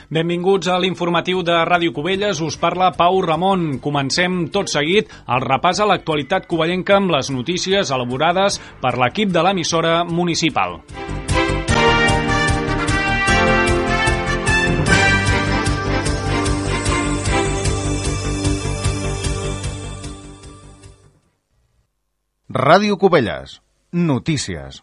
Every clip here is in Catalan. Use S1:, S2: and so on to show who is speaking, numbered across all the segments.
S1: Benvinguts a l'informatiu de Ràdio Cubelles, us parla Pau Ramon. Comencem tot seguit el repàs a l'actualitat covellenca amb les notícies elaborades per l'equip de l'emissora municipal.
S2: Ràdio Cubelles. Notícies.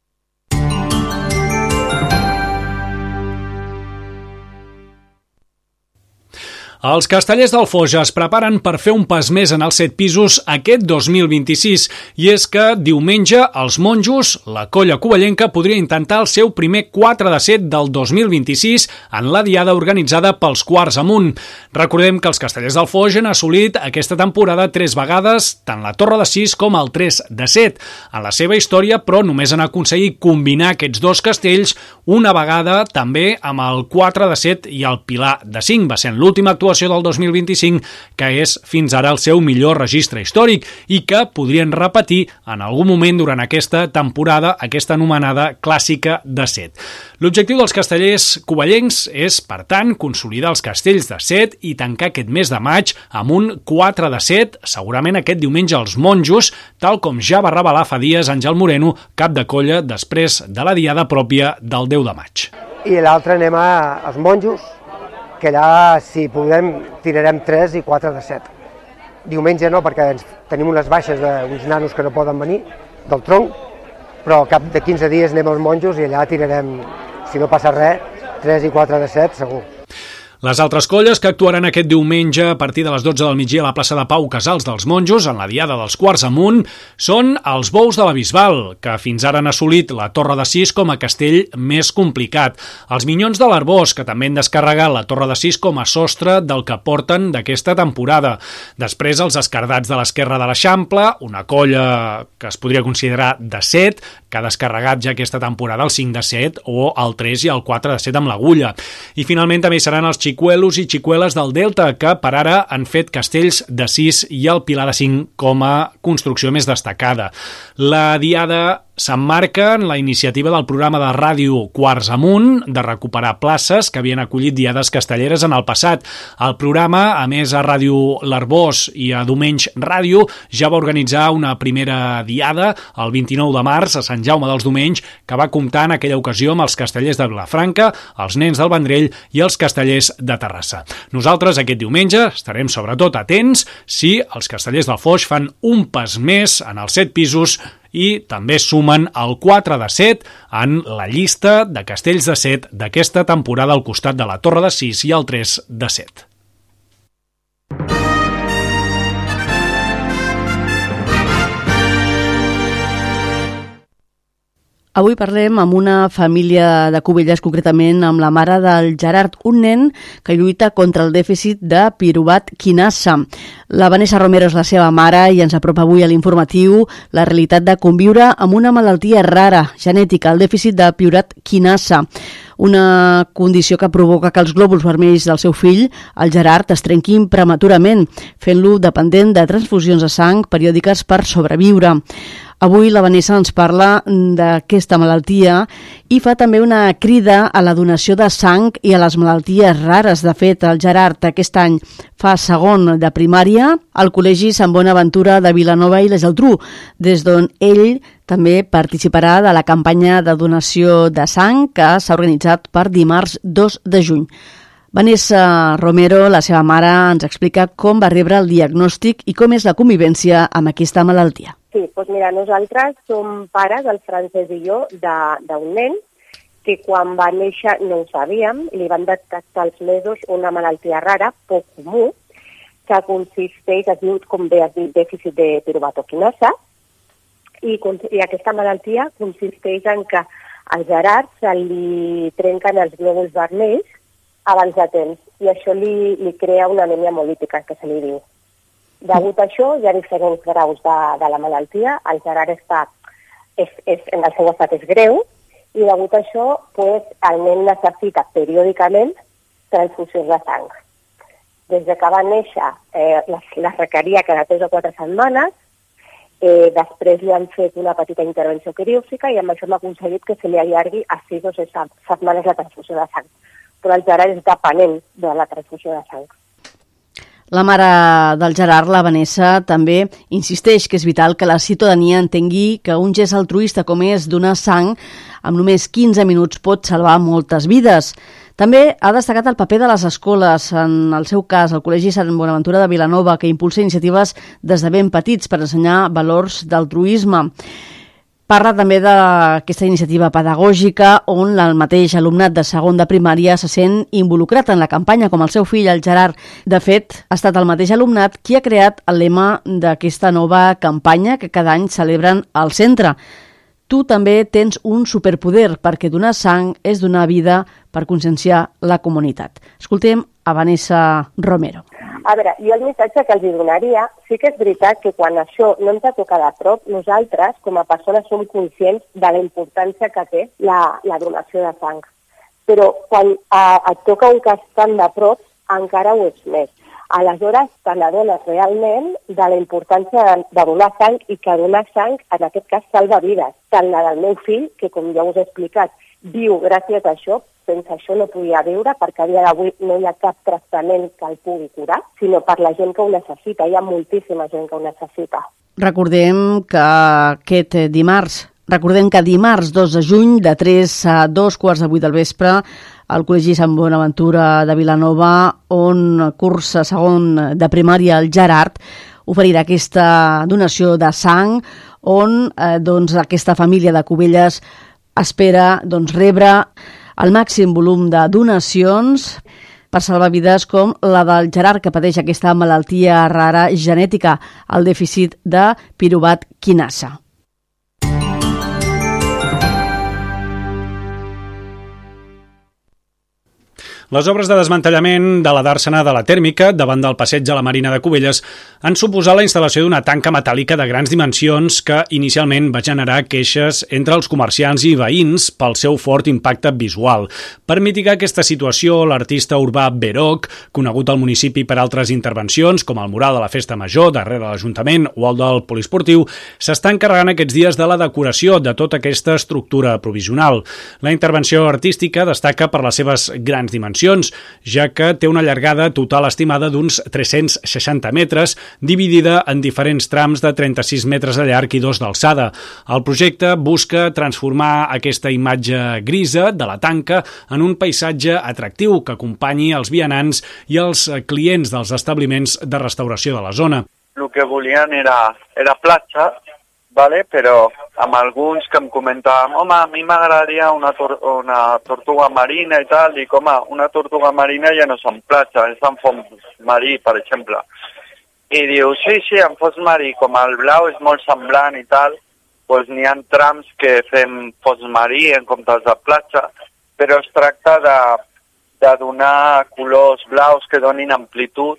S1: Els castellers del Foix es preparen per fer un pas més en els 7 pisos aquest 2026, i és que diumenge els monjos, la colla covellenca, podria intentar el seu primer 4 de 7 del 2026 en la diada organitzada pels Quarts Amunt. Recordem que els castellers del Foix han assolit aquesta temporada 3 vegades, tant la Torre de 6 com el 3 de 7. En la seva història, però, només han aconseguit combinar aquests dos castells una vegada també amb el 4 de 7 i el Pilar de 5. Va ser en l'última actuació del 2025, que és fins ara el seu millor registre històric i que podrien repetir en algun moment durant aquesta temporada, aquesta anomenada clàssica de 7. L'objectiu dels castellers covellencs és, per tant, consolidar els castells de 7 i tancar aquest mes de maig amb un 4 de 7, segurament aquest diumenge als monjos, tal com ja va revelar fa dies Àngel Moreno, cap de colla, després de la diada pròpia del 10 de maig.
S3: I l'altre anem als monjos, que allà, si podem, tirarem 3 i 4 de 7. Diumenge no, perquè tenim unes baixes d'uns nanos que no poden venir del tronc, però cap de 15 dies anem als monjos i allà tirarem, si no passa res, 3 i 4 de 7 segur.
S1: Les altres colles que actuaran aquest diumenge a partir de les 12 del migdia a la plaça de Pau Casals dels Monjos, en la diada dels Quarts Amunt, són els Bous de la Bisbal, que fins ara han assolit la Torre de 6 com a castell més complicat. Els Minyons de l'Arbós, que també han descarregat la Torre de 6 com a sostre del que porten d'aquesta temporada. Després els Escardats de l'Esquerra de l'Eixample, una colla que es podria considerar de 7, que ha descarregat ja aquesta temporada el 5 de 7 o el 3 i el 4 de 7 amb l'Agulla. I finalment també seran els xicuelos i xicueles del Delta, que per ara han fet castells de 6 i el Pilar de 5 com a construcció més destacada. La diada s'emmarca en la iniciativa del programa de ràdio Quarts Amunt de recuperar places que havien acollit diades castelleres en el passat. El programa, a més a Ràdio L'Arbós i a Domenys Ràdio, ja va organitzar una primera diada el 29 de març a Sant Jaume dels Domenys, que va comptar en aquella ocasió amb els castellers de Vilafranca, els nens del Vendrell i els castellers de Terrassa. Nosaltres aquest diumenge estarem sobretot atents si els castellers del Foix fan un pas més en els 7 pisos i també sumen el 4 de 7 en la llista de castells de 7 d'aquesta temporada al costat de la Torre de 6 i el 3 de 7.
S4: Avui parlem amb una família de Cubelles, concretament amb la mare del Gerard, un nen que lluita contra el dèficit de piruvat quinasa. La Vanessa Romero és la seva mare i ens apropa avui a l'informatiu la realitat de conviure amb una malaltia rara, genètica, el dèficit de piruvat quinasa. Una condició que provoca que els glòbuls vermells del seu fill, el Gerard, es trenquin prematurament, fent-lo dependent de transfusions de sang periòdiques per sobreviure. Avui la Vanessa ens parla d'aquesta malaltia i fa també una crida a la donació de sang i a les malalties rares. De fet, el Gerard aquest any fa segon de primària al Col·legi Sant Bonaventura de Vilanova i la Geltrú, des d'on ell també participarà de la campanya de donació de sang que s'ha organitzat per dimarts 2 de juny. Vanessa Romero, la seva mare, ens explica com va rebre el diagnòstic i com és la convivència amb aquesta malaltia.
S5: Sí, doncs mira, nosaltres som pares, el Francesc i jo, d'un nen que quan va néixer no ho sabíem, li van detectar als mesos una malaltia rara, poc comú, que consisteix, es diu, com bé has dit, dèficit de piruvatoquinasa, i aquesta malaltia consisteix en que al Gerard se li trenquen els glòbuls vermells abans de temps, i això li crea una anèmia hemolítica, que se li diu. Degut a això, hi ha diferents graus de la malaltia. El Gerard en el seu estat és greu, i degut a això el nen necessita periòdicament transfusions de sang. Des que va néixer les requeria cada 3 o 4 setmanes, després li han fet una petita intervenció quirúrgica i amb això hem aconseguit que se li allargui a 6 o 6 setmanes la transfusió de sang. però el Gerard és dependent de la transfusió de sang.
S4: La mare del Gerard, la Vanessa, també insisteix que és vital que la ciutadania entengui que un gest altruista com és donar sang amb només 15 minuts pot salvar moltes vides. També ha destacat el paper de les escoles, en el seu cas, el Col·legi Sant Bonaventura de Vilanova, que impulsa iniciatives des de ben petits per ensenyar valors d'altruisme. Parla també d'aquesta iniciativa pedagògica on el mateix alumnat de segon de primària se sent involucrat en la campanya, com el seu fill, el Gerard. De fet, ha estat el mateix alumnat qui ha creat el lema d'aquesta nova campanya que cada any celebren al centre. Tu també tens un superpoder, perquè donar sang és donar vida per conscienciar la comunitat. Escoltem a Vanessa Romero.
S5: A veure, jo el missatge que els donaria, sí que és veritat que quan això no ens ha tocat de prop, nosaltres, com a persones, som conscients de la importància que té la donació de sang. Però quan et toca un cas tan de prop, encara ho ets més. Aleshores, te n'adones realment de la importància de donar sang i que donar sang, en aquest cas, salva vides. Tant la del meu fill, que com ja us he explicat, viu gràcies a això, sense això no podia viure perquè a dia d'avui no hi ha cap tractament que el pugui curar, sinó per la gent que ho necessita. Hi ha moltíssima gent que ho necessita.
S4: Recordem que dimarts 2 de juny, de 3 a 2:15 del vespre, al Col·legi Sant Bonaventura de Vilanova, on cursa segon de primària el Gerard, oferirà aquesta donació de sang, on aquesta família de Cubelles espera rebre el màxim volum de donacions per salvar vides com la del Gerard, que pateix aquesta malaltia rara genètica, el dèficit de piruvat quinasa.
S1: Les obres de desmantellament de la dàrsena de la tèrmica davant del passeig de la Marina de Cubelles han suposat la instal·lació d'una tanca metàl·lica de grans dimensions que inicialment va generar queixes entre els comerciants i veïns pel seu fort impacte visual. Per mitigar aquesta situació, l'artista urbà Veroc, conegut al municipi per altres intervencions, com el mural de la Festa Major darrere l'Ajuntament o el del Poliesportiu, s'està encarregant aquests dies de la decoració de tota aquesta estructura provisional. La intervenció artística destaca per les seves grans dimensions, ja que té una llargada total estimada d'uns 360 metres, dividida en diferents trams de 36 metres de llarg i 2 d'alçada. El projecte busca transformar aquesta imatge grisa de la tanca en un paisatge atractiu que acompanyi els vianants i els clients dels establiments de restauració de la zona.
S6: El que volien era platja, vale? Però amb alguns que em comentaven, home, a mi m'agradaria una tortuga marina i tal, dic, home, una tortuga marina ja no és en platja, és en fons marí, per exemple. I diu, sí, en fons marí, com el blau és molt semblant i tal, doncs n'hi ha trams que fem fons marí en comptes de platja, però es tracta de donar colors blaus que donin amplitud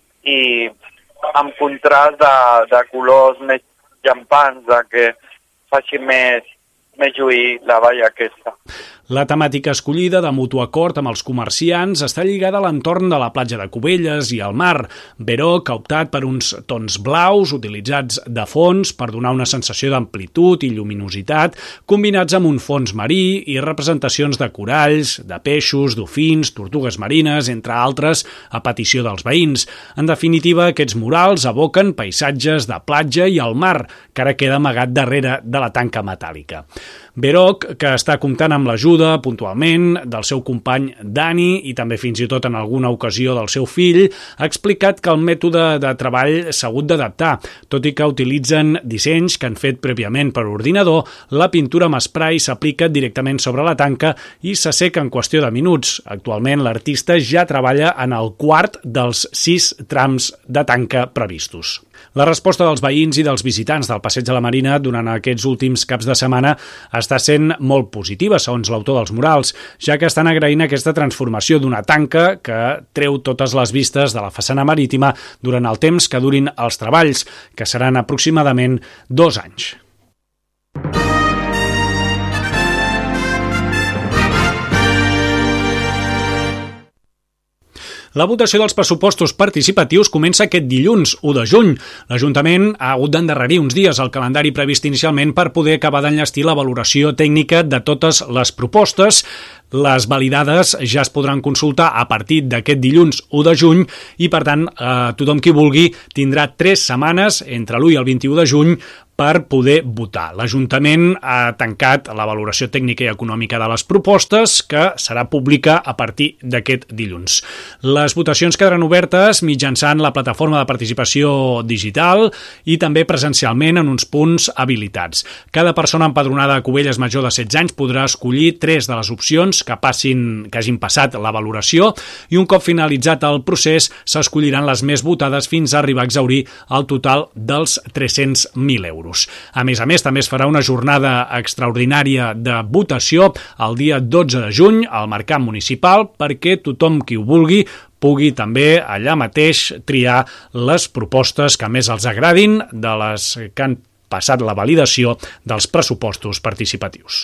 S6: i en contrast de colors més llampants, que faci més lluir la valla aquesta.
S1: La temàtica escollida, de mutu acord amb els comerciants, està lligada a l'entorn de la platja de Cubelles i al mar. Veroc ha optat per uns tons blaus utilitzats de fons per donar una sensació d'amplitud i lluminositat, combinats amb un fons marí i representacions de coralls, de peixos, dofins, tortugues marines, entre altres, a petició dels veïns. En definitiva, aquests murals evoquen paisatges de platja i el mar, que ara queda amagat darrere de la tanca metàl·lica. Veroc, que està comptant amb l'ajuda puntualment del seu company Dani i també fins i tot en alguna ocasió del seu fill, ha explicat que el mètode de treball s'ha hagut d'adaptar, tot i que utilitzen dissenys que han fet prèviament per ordinador. La pintura amb spray s'aplica directament sobre la tanca i s'asseca en qüestió de minuts. Actualment l'artista ja treballa en el quart dels 6 trams de tanca previstos. La resposta dels veïns i dels visitants del Passeig de la Marina durant aquests últims caps de setmana està sent molt positiva, segons l'autor dels murals, ja que estan agraint aquesta transformació d'una tanca que treu totes les vistes de la façana marítima durant el temps que durin els treballs, que seran aproximadament 2 anys. La votació dels pressupostos participatius comença aquest dilluns, 1 de juny. L'Ajuntament ha hagut d'endarrerir uns dies el calendari previst inicialment per poder acabar d'enllestir la valoració tècnica de totes les propostes. Les validades ja es podran consultar a partir d'aquest dilluns 1 de juny i, per tant, tothom qui vulgui tindrà 3 setmanes entre l'1 i el 21 de juny per poder votar. L'Ajuntament ha tancat la valoració tècnica i econòmica de les propostes, que serà pública a partir d'aquest dilluns. Les votacions quedaran obertes mitjançant la plataforma de participació digital i també presencialment en uns punts habilitats. Cada persona empadronada a Cubelles major de 16 anys podrà escollir 3 de les opcions que hagin passat la valoració i un cop finalitzat el procés s'escolliran les més votades fins a arribar a exhaurir el total dels 300.000 euros. A més, també es farà una jornada extraordinària de votació el dia 12 de juny al Mercat Municipal perquè tothom qui ho vulgui pugui també allà mateix triar les propostes que més els agradin de les que han passat la validació dels pressupostos participatius.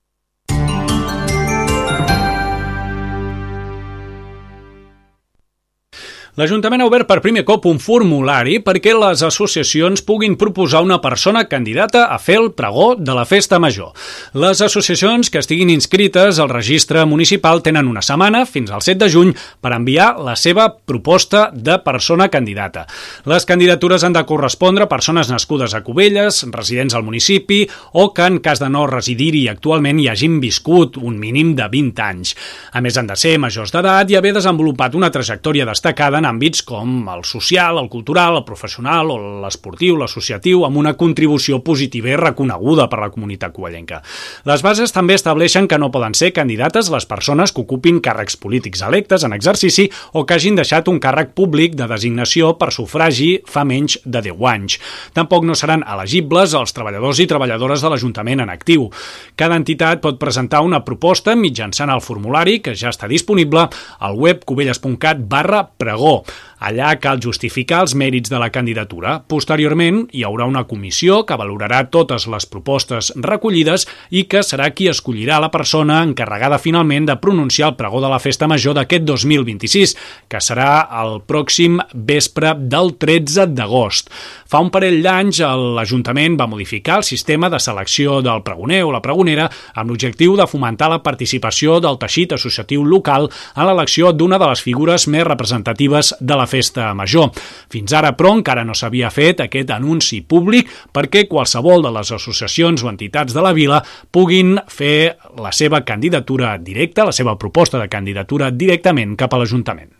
S1: L'Ajuntament ha obert per primer cop un formulari perquè les associacions puguin proposar una persona candidata a fer el pregó de la Festa Major. Les associacions que estiguin inscrites al registre municipal tenen una setmana, fins al 7 de juny, per enviar la seva proposta de persona candidata. Les candidatures han de correspondre a persones nascudes a Cubelles, residents al municipi o que, en cas de no residir-hi actualment, hi hagin viscut un mínim de 20 anys. A més, han de ser majors d'edat i haver desenvolupat una trajectòria destacada en àmbits com el social, el cultural, el professional o l'esportiu, l'associatiu, amb una contribució positiva i reconeguda per la comunitat covellenca. Les bases també estableixen que no poden ser candidates les persones que ocupin càrrecs polítics electes en exercici o que hagin deixat un càrrec públic de designació per sufragi fa menys de 10 anys. Tampoc no seran elegibles els treballadors i treballadores de l'Ajuntament en actiu. Cada entitat pot presentar una proposta mitjançant el formulari que ja està disponible al web cubelles.cat/pregó. Allà cal justificar els mèrits de la candidatura. Posteriorment, hi haurà una comissió que valorarà totes les propostes recollides i que serà qui escollirà la persona encarregada finalment de pronunciar el pregó de la Festa Major d'aquest 2026, que serà el pròxim vespre del 13 d'agost. Fa un parell d'anys, l'Ajuntament va modificar el sistema de selecció del pregoner o la pregonera amb l'objectiu de fomentar la participació del teixit associatiu local en l'elecció d'una de les figures més representatives de la Festa Major. Fins ara, però, encara no s'havia fet aquest anunci públic perquè qualsevol de les associacions o entitats de la vila puguin fer la seva candidatura directa, la seva proposta de candidatura directament cap a l'Ajuntament.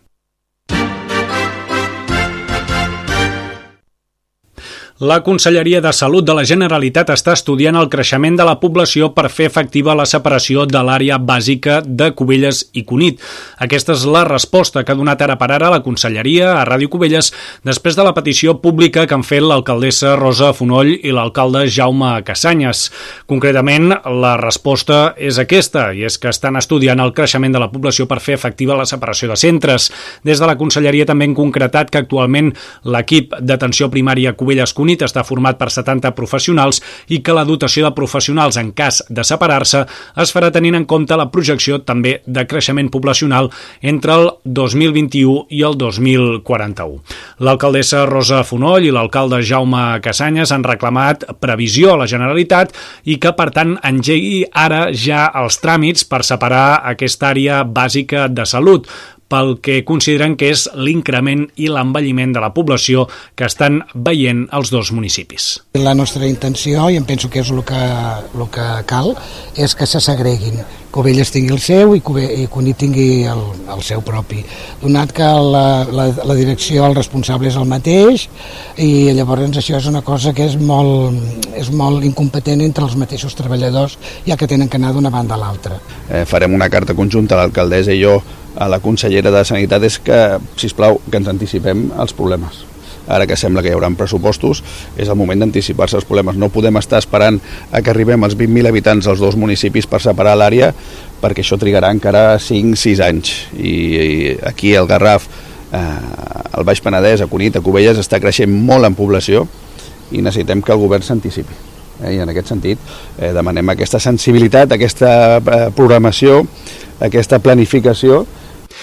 S1: La Conselleria de Salut de la Generalitat està estudiant el creixement de la població per fer efectiva la separació de l'àrea bàsica de Cubelles i Cunit. Aquesta és la resposta que ha donat ara per ara la Conselleria a Ràdio Cubelles després de la petició pública que han fet l'alcaldessa Rosa Fonoll i l'alcalde Jaume Casanyes. Concretament, la resposta és aquesta, i és que estan estudiant el creixement de la població per fer efectiva la separació de centres. Des de la Conselleria també han concretat que actualment l'equip d'atenció primària Cubelles-Cunit està format per 70 professionals i que la dotació de professionals en cas de separar-se es farà tenint en compte la projecció també de creixement poblacional entre el 2021 i el 2041. L'alcaldessa Rosa Fonoll i l'alcalde Jaume Casanyes han reclamat previsió a la Generalitat i que, per tant, engegui ara ja els tràmits per separar aquesta àrea bàsica de salut, pel que consideren que és l'increment i l'envelliment de la població que estan veient els dos municipis.
S7: La nostra intenció, i em penso que és el que cal, és que se segreguin. Cubelles tingui el seu i Cunit tingui el seu propi. Donat que la direcció, el responsable és el mateix, i llavors això és una cosa que és molt incompetent entre els mateixos treballadors, ja que tenen que anar d'una banda a l'altra.
S8: Farem una carta conjunta, l'alcaldessa i jo, a la consellera de Sanitat, és que, sisplau, que ens anticipem als problemes. Ara que sembla que hi haurà pressupostos, és el moment d'anticipar-se als problemes. No podem estar esperant a que arribem als 20.000 habitants dels dos municipis per separar l'àrea, perquè això trigarà encara 5-6 anys. I aquí al Garraf, al Baix Penedès, a Cunit, a Cubelles, està creixent molt en població i necessitem que el govern s'anticipi. I en aquest sentit demanem aquesta sensibilitat, aquesta programació, aquesta planificació.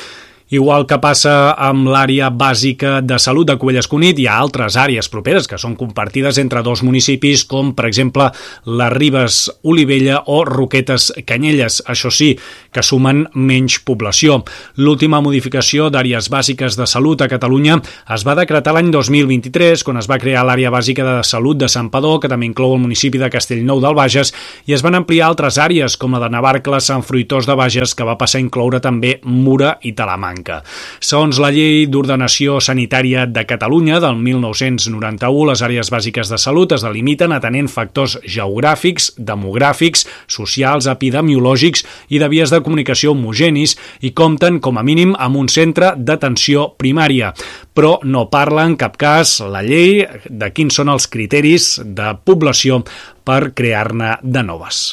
S1: Igual que passa amb l'àrea bàsica de salut de Cubelles Cunit, hi ha altres àrees properes que són compartides entre dos municipis, com per exemple les Ribes Olivella o Roquetes Canyelles, això sí, que sumen menys població. L'última modificació d'àrees bàsiques de salut a Catalunya es va decretar l'any 2023, quan es va crear l'àrea bàsica de salut de Santpedor, que també inclou el municipi de Castellnou del Bages, i es van ampliar altres àrees, com la de Navarcles, Sant Fruitós de Bages, que va passar a incloure també Mura i Talamanca. Segons la Llei d'Ordenació Sanitària de Catalunya del 1991, les àrees bàsiques de salut es delimiten atenent factors geogràfics, demogràfics, socials, epidemiològics i de vies de comunicació homogenis i compten com a mínim amb un centre d'atenció primària. Però no parla en cap cas la llei de quins són els criteris de població per crear-ne de noves.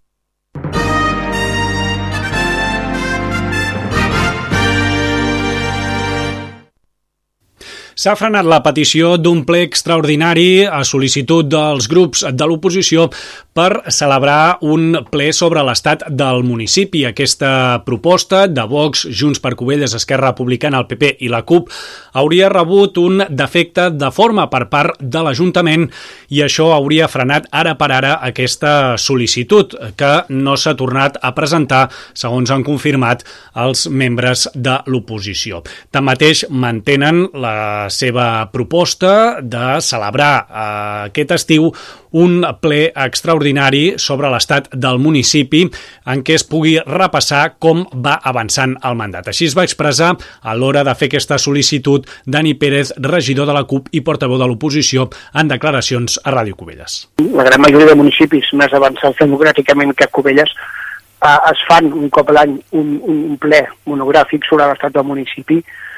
S1: S'ha frenat la petició d'un ple extraordinari a sol·licitud dels grups de l'oposició per celebrar un ple sobre l'estat del municipi. Aquesta proposta de Vox, Junts per Cubelles, Esquerra Republicana, el PP i la CUP hauria rebut un defecte de forma per part de l'Ajuntament i això hauria frenat ara per ara aquesta sol·licitud, que no s'ha tornat a presentar, segons han confirmat els membres de l'oposició. Tanmateix, mantenen la seva proposta de celebrar aquest estiu un ple extraordinari sobre l'estat del municipi en què es pugui repassar com va avançant el mandat. Així es va expressar a l'hora de fer aquesta sol·licitud Dani Pérez, regidor de la CUP i portaveu de l'oposició, en declaracions a Ràdio Cubelles.
S9: La gran majoria de municipis més avançats democràticament que Cubelles es fan un cop a l'any un ple monogràfic sobre l'estat del municipi.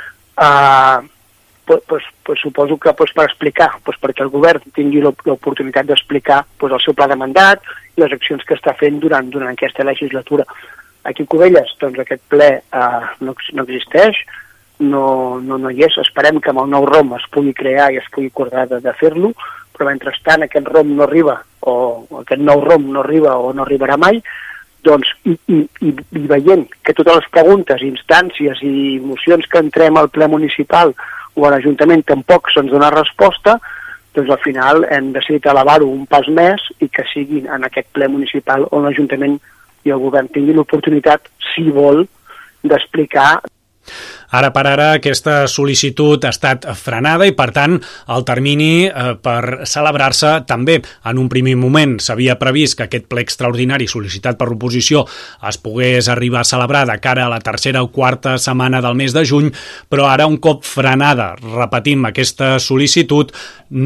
S9: Suposo que per explicar, perquè el govern tingui l'oportunitat d'explicar el seu pla de mandat i les accions que està fent durant aquesta legislatura. Aquí a Cubelles, doncs aquest ple no existeix, no hi és. Esperem que amb el nou ROM es pugui crear i es pugui acordar de fer-lo, però mentrestant aquest ROM no arriba, o aquest nou ROM no arriba o no arribarà mai, doncs, i veient que totes les preguntes, instàncies i mocions que entrem al ple municipal o a l'Ajuntament tampoc se'ns dona resposta, doncs al final hem decidit elevar-ho un pas més i que sigui en aquest ple municipal on l'Ajuntament i el govern tinguin l'oportunitat, si vol, d'explicar.
S1: Ara per ara aquesta sol·licitud ha estat frenada i, per tant, el termini per celebrar-se també. En un primer moment s'havia previst que aquest ple extraordinari sol·licitat per l'oposició es pogués arribar a celebrar de cara a la tercera o quarta setmana del mes de juny, però ara, un cop frenada, repetim, aquesta sol·licitud,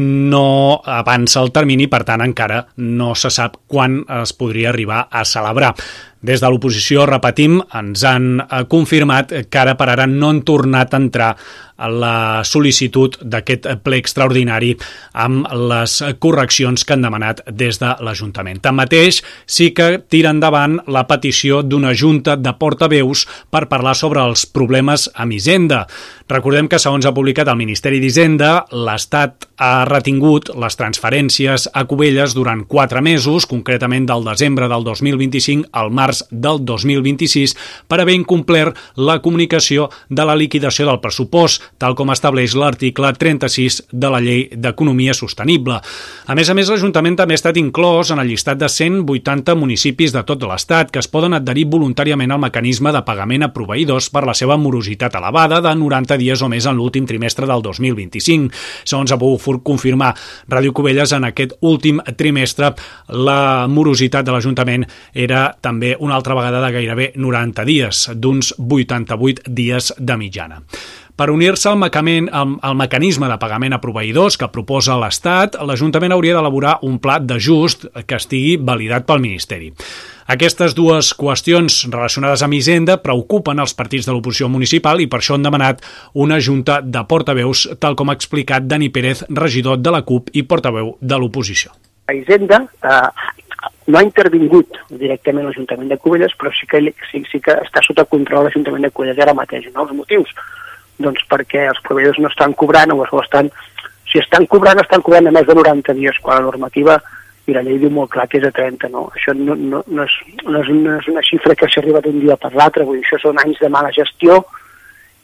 S1: no avança el termini, per tant, encara no se sap quan es podria arribar a celebrar. Des de l'oposició, repetim, ens han confirmat que ara per ara no han tornat a entrar a la sol·licitud d'aquest ple extraordinari amb les correccions que han demanat des de l'Ajuntament. Tanmateix, sí que tira endavant la petició d'una junta de portaveus per parlar sobre els problemes amb Hisenda. Recordem que, segons ha publicat el Ministeri d'Hisenda, l'Estat ha retingut les transferències a Cubelles durant 4 mesos, concretament del desembre del 2025 al març del 2026, per haver incomplert la comunicació de la liquidació del pressupost, tal com estableix l'article 36 de la Llei d'Economia Sostenible. A més, l'Ajuntament també ha estat inclòs en el llistat de 180 municipis de tot l'Estat que es poden adherir voluntàriament al mecanisme de pagament a proveïdors per la seva morositat elevada de 90 dies o més en l'últim trimestre del 2025. Segons ha pogut confirmar Ràdio Cubelles, en aquest últim trimestre la morositat de l'Ajuntament era també una altra vegada de gairebé 90 dies, d'uns 88 dies de mitjana. Per unir-se al mecanisme de pagament a proveïdors que proposa l'Estat, l'Ajuntament hauria d'elaborar un pla d'ajust que estigui validat pel Ministeri. Aquestes dues qüestions relacionades amb Hisenda preocupen els partits de l'oposició municipal i per això han demanat una junta de portaveus, tal com ha explicat Dani Pérez, regidor de la CUP i portaveu de l'oposició.
S9: A Hisenda no ha intervingut directament l'Ajuntament de Cubelles, però sí que està sota control l'Ajuntament de Cubelles ara mateix. No? Els motius? Doncs perquè els proveïdors no estan cobrant si estan cobrant a més de 90 dies, quan la normativa i la llei diu molt clar que és a 30, no? Això no és una xifra que s'arriba d'un dia per l'altre, vull dir, això són anys de mala gestió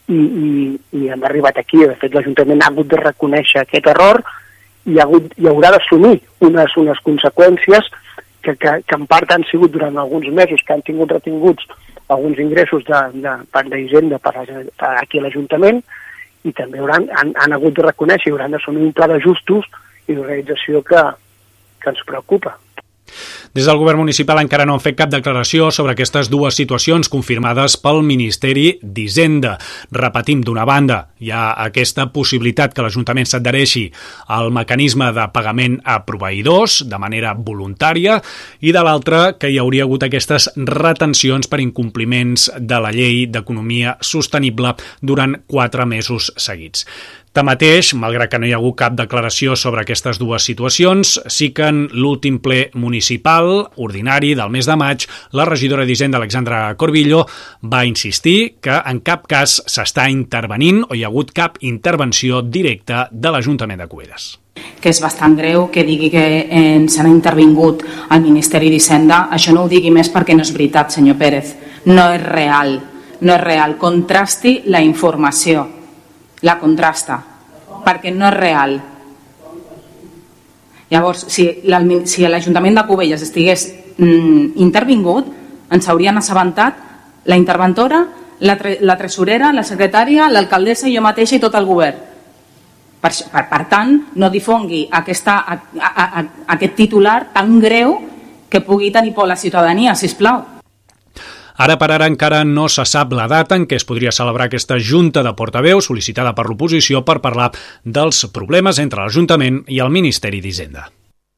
S9: i hem arribat aquí. De fet, l'Ajuntament ha hagut de reconèixer aquest error i haurà d'assumir unes conseqüències que en part han sigut durant alguns mesos que han tingut retinguts alguns ingressos d'Hisenda per aquí a l'Ajuntament, i també han hagut de reconèixer i hauran d'assumir un pla d'ajustos i d'organització que ens preocupa.
S1: Des del govern municipal encara no han fet cap declaració sobre aquestes dues situacions confirmades pel Ministeri d'Hisenda. Repetim, d'una banda, hi ha aquesta possibilitat que l'Ajuntament s'adhereixi al mecanisme de pagament a proveïdors de manera voluntària, i de l'altra, que hi hauria hagut aquestes retencions per incompliments de la llei d'economia sostenible durant 4 mesos seguits. Tanmateix, malgrat que no hi ha hagut cap declaració sobre aquestes dues situacions, sí que en l'últim ple municipal ordinari del mes de maig, la regidora d'Hisenda, Alexandra Corbillo, va insistir que en cap cas s'està intervenint o hi ha hagut cap intervenció directa de l'Ajuntament de Cubelles.
S10: Que és bastant greu que digui que ens han intervingut al Ministeri d'Hisenda. Això no ho digui més perquè no és veritat, senyor Pérez. No és real. No és real. Contrasti la informació. La contrasta, perquè no és real. Llavors, si l'Ajuntament de Cubelles estigués intervingut, ens haurien assabentat la interventora, la tresorera, la secretària, l'alcaldessa i jo mateixa i tot el govern. Per tant, no difongui aquest titular tan greu que pugui tenir por la ciutadania, sisplau.
S1: Ara per ara encara no se sap la data en què es podria celebrar aquesta junta de portaveus sol·licitada per l'oposició per parlar dels problemes entre l'Ajuntament i el Ministeri d'Hisenda.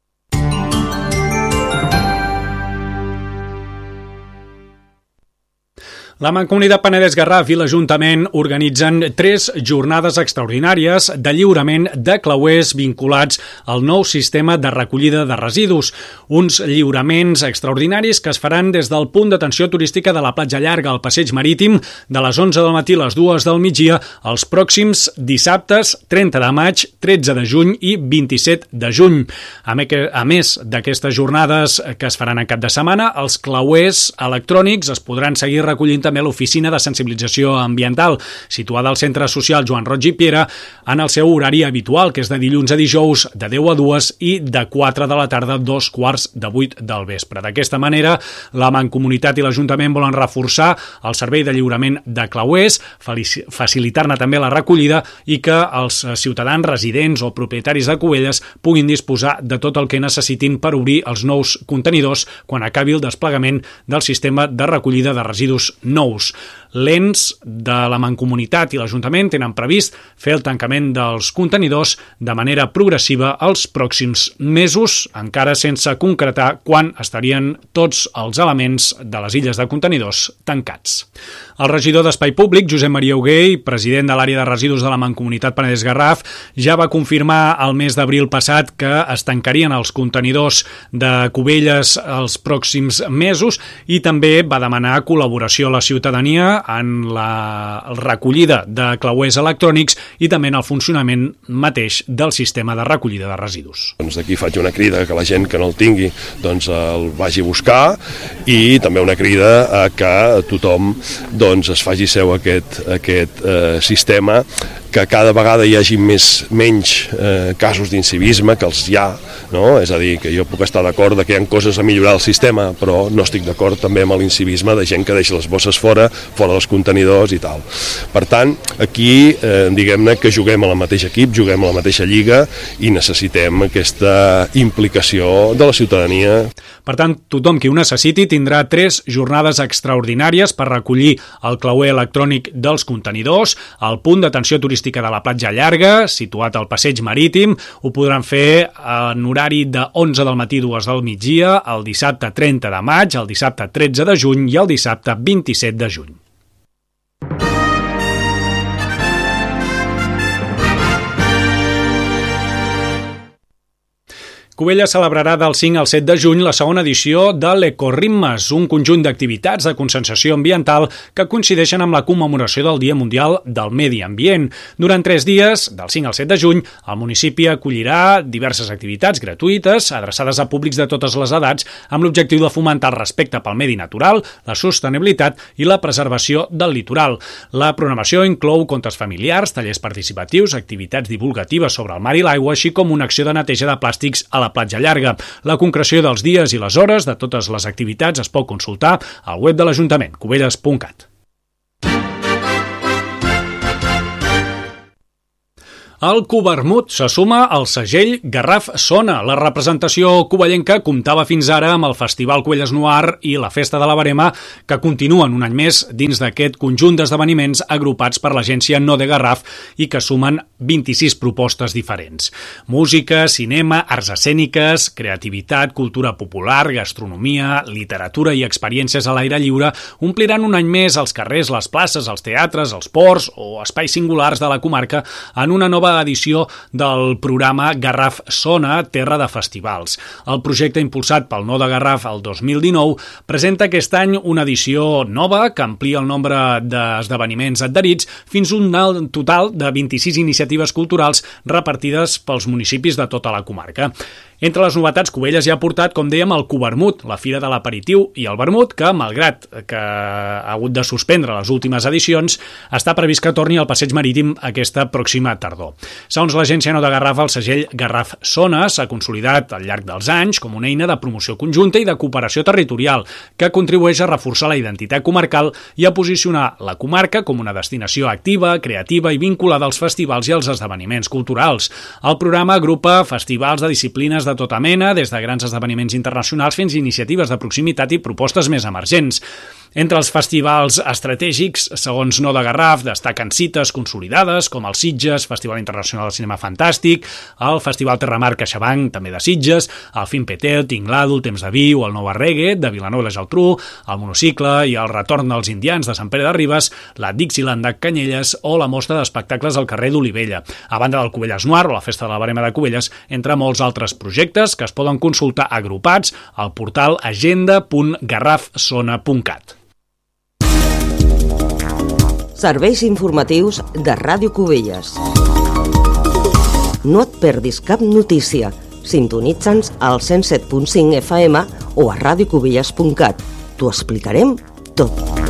S1: La Mancomunitat Penedès-Garraf i l'Ajuntament organitzen 3 jornades extraordinàries de lliurament de clauers vinculats al nou sistema de recollida de residus. Uns lliuraments extraordinaris que es faran des del punt d'atenció turística de la Platja Llarga al Passeig Marítim de les 11 del matí a les 2 del migdia els pròxims dissabtes 30 de maig, 13 de juny i 27 de juny. A més d'aquestes jornades que es faran en cap de setmana, els clauers electrònics es podran seguir recollint també l'oficina de sensibilització ambiental, situada al Centre Social Joan Roig i Piera, en el seu horari habitual, que és de dilluns a dijous, de 10 a 2 i de 4 de la tarda a 7:45 del vespre. D'aquesta manera, la Mancomunitat i l'Ajuntament volen reforçar el servei de lliurament de clauers, facilitar-ne també la recollida i que els ciutadans residents o propietaris de Cubelles puguin disposar de tot el que necessitin per obrir els nous contenidors quan acabi el desplegament del sistema de recollida de residus nous. L'ENS de la Mancomunitat i l'Ajuntament tenen previst fer el tancament dels contenidors de manera progressiva els pròxims mesos, encara sense concretar quan estarien tots els elements de les illes de contenidors tancats. El regidor d'Espai Públic, Josep Maria Hugué, i president de l'àrea de residus de la Mancomunitat Penedès-Garraf, ja va confirmar el mes d'abril passat que es tancarien els contenidors de Cubelles els pròxims mesos i també va demanar col·laboració a la ciutadania en la recollida de clauers electrònics i també en el funcionament mateix del sistema de recollida de residus.
S11: D'aquí faig una crida que la gent que no el tingui el vagi a buscar i també una crida a que tothom es faci seu aquest sistema, que cada vegada hi hagi menys casos d'incivisme, que els hi ha, no? És a dir, que jo puc estar d'acord que hi ha coses a millorar el sistema, però no estic d'acord també amb l'incivisme de gent que deixa les bosses fora dels contenidors i tal. Per tant, aquí diguem-ne que juguem a la mateixa equip, juguem a la mateixa lliga i necessitem aquesta implicació de la ciutadania.
S1: Per tant, tothom qui ho necessiti tindrà 3 jornades extraordinàries per recollir el clauer electrònic dels contenidors. Al punt d'atenció turística de la Platja Llarga, situat al Passeig Marítim, ho podran fer en horari de 11 del matí a 2 del migdia, el dissabte 30 de maig, el dissabte 13 de juny i el dissabte 27 de juny. Cubelles celebrarà del 5 al 7 de juny la segona edició de l'Ecoritmes, un conjunt d'activitats de conscienciació ambiental que coincideixen amb la commemoració del Dia Mundial del Medi Ambient. Durant 3 dies, del 5 al 7 de juny, el municipi acollirà diverses activitats gratuïtes adreçades a públics de totes les edats amb l'objectiu de fomentar el respecte pel medi natural, la sostenibilitat i la preservació del litoral. La programació inclou contes familiars, tallers participatius, activitats divulgatives sobre el mar i l'aigua, així com una acció de neteja de plàstics a la platja llarga. La concreció dels dies i les hores de totes les activitats es pot consultar al web de l'Ajuntament, cubelles.cat. El Cuvermut se suma al segell Garraf Sona. La representació cubellenca comptava fins ara amb el Festival Cubelles Noir i la Festa de la Verema, que continuen un any més dins d'aquest conjunt d'esdeveniments agrupats per l'agència No de Garraf i que sumen 26 propostes diferents. Música, cinema, arts escèniques, creativitat, cultura popular, gastronomia, literatura i experiències a l'aire lliure ompliran un any més els carrers, les places, els teatres, els ports o espais singulars de la comarca en una nova edició del programa Garraf Sona, Terra de Festivals. El projecte impulsat pel No de Garraf el 2019 presenta aquest any una edició nova que amplia el nombre d'esdeveniments adherits fins a un total de 26 iniciatives culturals repartides pels municipis de tota la comarca. Entre les novetats, Cubelles ja ha portat, com dèiem, el Cuvermut, la fira de l'aperitiu i el vermut, que, malgrat que ha hagut de suspendre les últimes edicions, està previst que torni al passeig marítim aquesta pròxima tardor. Segons l'agència No de Garraf, el segell Garraf Sona s'ha consolidat al llarg dels anys com una eina de promoció conjunta i de cooperació territorial que contribueix a reforçar la identitat comarcal i a posicionar la comarca com una destinació activa, creativa i vinculada als festivals i als esdeveniments culturals. El programa agrupa festivals de disciplines de tota mena, des de grans esdeveniments internacionals fins a iniciatives de proximitat i propostes més emergents. Entre els festivals estratègics, segons No de Garraf, destaquen cites consolidades com el Sitges, Festival Internacional de Cinema Fantàstic, el Festival Terramar CaixaBank, també de Sitges, el Finpetel, Tinglado, el Temps de Viu, el Nou Arregue, de Vilanova i la Geltrú, el Monocicle i el Retorn dels Indians de Sant Pere de Ribes, la Dixieland de Canyelles o la mostra d'espectacles al carrer d'Olivella, a banda del Cubelles Noir o la Festa de la Verema de Cubelles, entre molts altres projectes que es poden consultar agrupats al portal agenda.garrafsona.cat.
S12: Serveis informatius de Ràdio Cubelles. No et perdis cap notícia. Sintonitza'ns al 107.5 FM o a radiocubelles.cat. T'ho explicarem tot.